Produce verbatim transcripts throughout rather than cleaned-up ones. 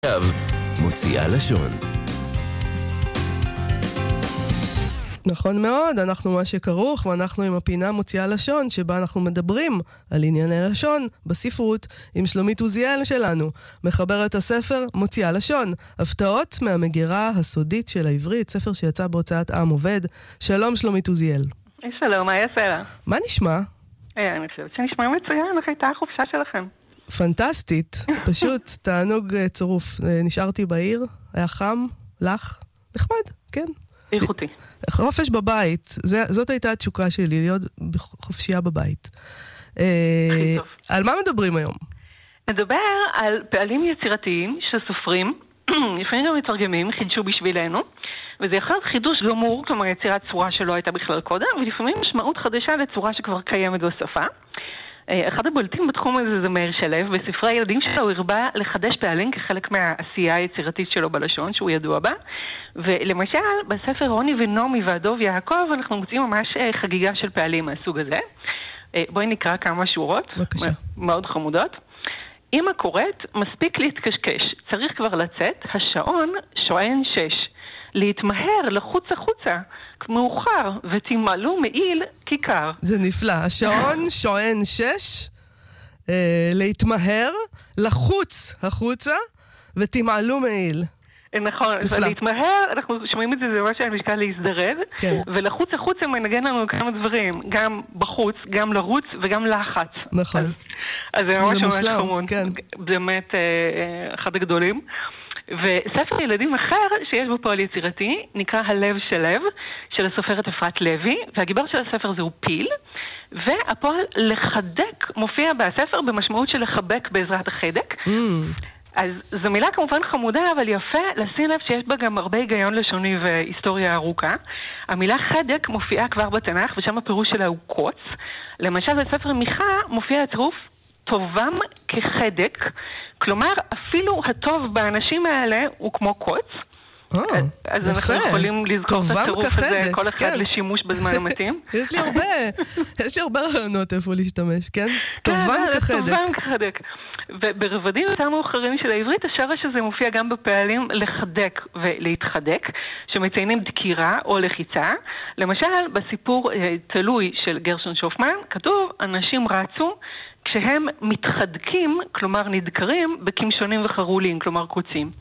מוציאה לשון. נכון מאוד, אנחנו מה שכרוך, ואנחנו עם הפינה מוציאה לשון, שבה אנחנו מדברים על ענייני לשון בספרות עם שלומית עוזיאל שלנו, מחברת הספר מוציאה לשון, הפתעות מהמגירה הסודית של העברית, ספר שיצא בהוצאת עם עובד. שלום שלומית עוזיאל. שלום, מה יעשה לה? מה נשמע? אני חושבת שנשמע מצוין, איך הייתה החופשה שלכם? פנטסטית, פשוט תענוג צרוף. נשארתי בעיר, היה חם, לך, נחמד, כן. איכותי. חופש בבית, זאת הייתה התשוקה שלי, להיות חופשייה בבית. הכי טוב. על מה מדברים היום? נדבר על פעלים יצירתיים שסופרים, לפעמים גם מתרגמים, חידשו בשבילנו, וזה יכול להיות חידוש גמור, כלומר יצירת צורה שלא הייתה בכלל קודם, ולפעמים משמעות חדשה לצורה שכבר קיימת בשפה. אחד הבולטים בתחום הזה זה מאיר שלו, בספרי הילדים שלו הוא הרבה לחדש פעלים כחלק מהעשייה היצירתית שלו בלשון, שהוא ידוע בה. ולמשל, בספר רוני ונעמי והדוב יעקב, אנחנו מוצאים ממש חגיגה של פעלים מהסוג הזה. בואי נקרא כמה שורות. בבקשה. מאוד חמודות. אמא קוראת, מספיק להתקשקש. צריך כבר לצאת, השעון שוען שש. להתמהר, לחוץ החוצה, מאוחר, ותמלאו מעיל כיכר. זה נפלא. השעון שוען שש, אה, להתמהר, לחוץ החוצה, ותמלאו מעיל. נכון, ולהתמהר, אנחנו שומעים את זה, זה ממש המשקל להזדרז, כן. ולחוץ החוצה מנגן לנו כמה דברים, גם בחוץ, גם לרוץ וגם לחץ. נכון. אז, אז זה ממש זה ממש מושלם, חמוד. כן. באמת אה, אחד הגדולים. וספר ילדים אחר שיש בו פועל יצירתי נקרא הלב של לב של הסופרת אפרת לוי, והגיבור של הספר זהו פיל, והפועל לחדק מופיע בספר במשמעות של לחבק בעזרת החדק. Mm. אז זו מילה כמובן חמודה, אבל יפה לשים לב שיש בה גם הרבה היגיון לשוני והיסטוריה ארוכה. המילה חדק מופיעה כבר בתנ"ך, ושם הפירוש שלה הוא קוץ. למשל בספר מיכה מופיע הצירוף טובם כחדק, כלומר אפילו הטוב באנשים האלה הוא כמו קוץ. Oh, אז אנחנו יכולים לזכור את הצירוף הזה, כל אחד כן. לשימוש בזמן המתאים. יש לי הרבה, יש לי הרבה רעיונות איפה להשתמש, כן? טובם כחדק. טובם כחדק. וברבדים יותר מאוחרים של העברית, השרש הזה מופיע גם בפעלים לחדק ולהתחדק, שמציינים דקירה או לחיצה. למשל, בסיפור תלוי של גרשון שופמן, כתוב, אנשים רצו כשהם מתחדקים, כלומר נדקרים, בכמשונים וחרולים, כלומר קוצים.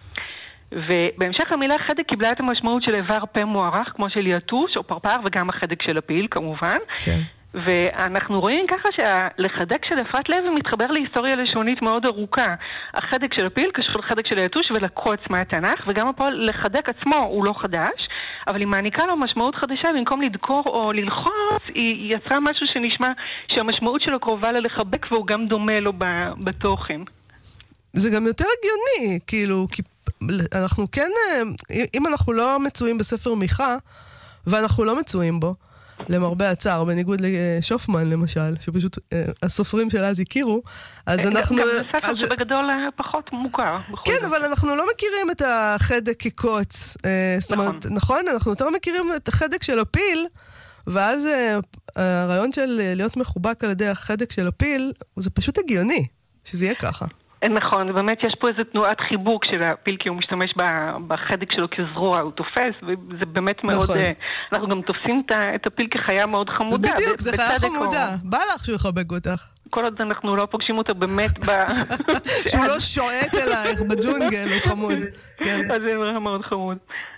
ובהמשך המילה חדק קיבלה את המשמעות של איבר פה מוארך, כמו של יתוש או פרפר, וגם החדק של הפיל, כמובן. כן. ואנחנו רואים ככה שהלחדק של אפרת לוי מתחבר להיסטוריה לשונית מאוד ארוכה. החדק של הפיל קשור לחדק של היתוש ולקוץ מהתנ"ך, וגם הפועל לחדק עצמו הוא לא חדש, אבל היא מעניקה לו משמעות חדשה, במקום לדקור או ללחוץ, היא יצרה משהו שנשמע שהמשמעות שלו קרובה ללחבק, והוא גם דומה לו בתוכן. זה גם יותר הגיוני, כאילו, כי אנחנו כן, אם אנחנו לא מצויים בספר מיכה, ואנחנו לא מצויים בו, למרבה הצער, בניגוד לשופמן למשל, שפשוט הסופרים של אז הכירו, אז אנחנו... גם זה ספר שבגדול פחות מוכר. כן, אבל אנחנו לא מכירים את החדק כקוץ. זאת אומרת, נכון, אנחנו יותר מכירים את החדק של הפיל, ואז הרעיון של להיות מחובק על ידי החדק של הפיל, זה פשוט הגיוני, שזה יהיה ככה. נכון, באמת יש פה איזו תנועת חיבוק של הפיל, כי הוא משתמש בחדק שלו כזרוע, הוא תופס, וזה באמת מאוד... אנחנו גם תופסים את הפיל כחיה מאוד חמודה. בדיוק, זה חיה חמודה. בא לך שהוא יחבק אותך. כל עוד אנחנו לא פוגשים אותה באמת ב... שהוא לא שועט אלייך בג'ונגל, הוא חמוד. אז זה מאוד חמוד.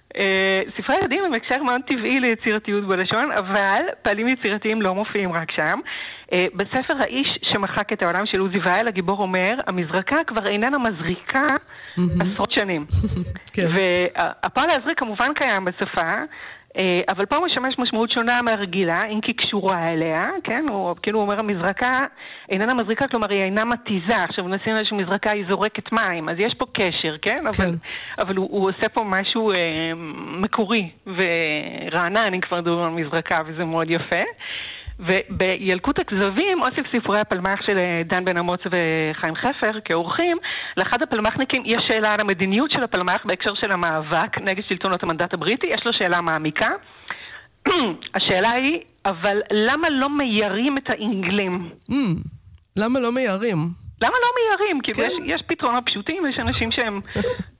ספרי ילדים הם הקשר מאוד טבעי ליצירתיות בלשון, אבל פעלים יצירתיים לא מופיעים רק שם. בספר האיש שמחק את העולם של עוזי ואל, הגיבור אומר, המזרקה כבר איננה מזריקה עשרות שנים. והפועל להזריק כמובן קיים בשפה, אבל פה משמש משמעות שונה מהרגילה, אם כי קשורה אליה, כן? הוא כאילו אומר, המזרקה איננה מזריקה, כלומר היא אינה מתיזה. עכשיו נשים לה שמזרקה היא זורקת מים, אז יש פה קשר, כן? כן. אבל, אבל הוא, הוא עושה פה משהו אה, מקורי ורענן, אם כבר מדברים על מזרקה, וזה מאוד יפה. ובילקוט הכזבים, אוסף ספרי הפלמ"ח של דן בן אמוץ וחיים חפר כאורחים, לאחד הפלמ"חניקים יש שאלה על המדיניות של הפלמ"ח בהקשר של המאבק נגד שלטונות המנדט הבריטי, יש לו שאלה מעמיקה. השאלה היא, אבל למה לא מיירים את האנגלים? Mm, למה לא מיירים? למה לא מיירים? כי יש, יש פתרונות פשוטים, יש אנשים שהם